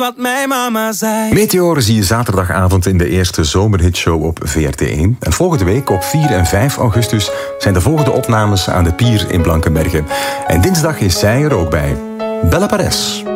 wat mijn mama zei. Meteor zie je zaterdagavond in de eerste zomerhitshow op VRT1. En volgende week op 4 en 5 augustus zijn de volgende opnames aan de Pier in Blankenberge. En dinsdag is zij er ook bij. Belle Pares.